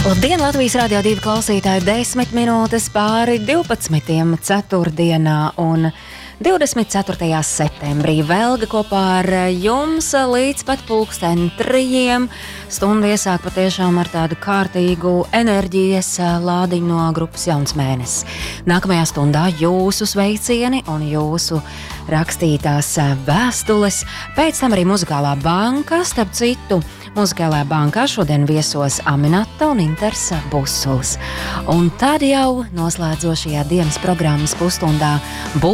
Labdien, Latvijas Radio 2 klausītāji, 10 minūtes pāri 12. ceturtdienā un 24. septembrī. Velga kopā ar jums līdz pat 2:03. Stundu iesāk patiešām ar tādu kārtīgu enerģijas lādiņu no grupas Jauns mēnesis. Nākamajā stundā jūsu sveicieni un jūsu rakstītās vēstules. Pēc tam arī muzikālā banka, starp citu. Muzikālajā bankā šodien viesos Aminata un Inters Busuls. Un tad jau noslēdzošajā dienas programmas pusstundā